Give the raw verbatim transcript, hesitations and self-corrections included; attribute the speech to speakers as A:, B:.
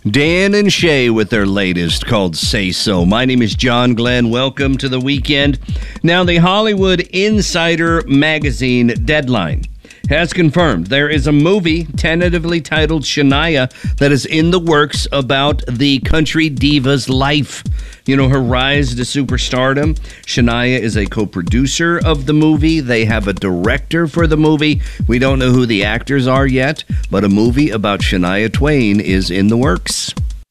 A: Dan and Shay with their latest called Say So. My name is John Glenn. Welcome to the weekend. Now, the Hollywood Insider magazine Deadline has confirmed there is a movie tentatively titled Shania that is in the works about the country diva's life. You know, her rise to superstardom. Shania is a co-producer of the movie. They have a director for the movie. We don't know who the actors are yet, but a movie about Shania Twain is in the works.